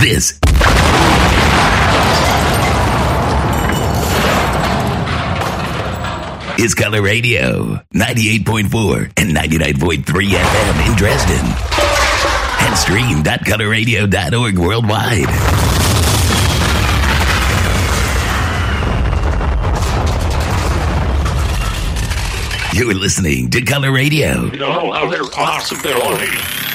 This is Color Radio, 98.4 and 99.3 FM in Dresden. And stream.colorradio.org worldwide. You're listening to Color Radio. You know how their possibility.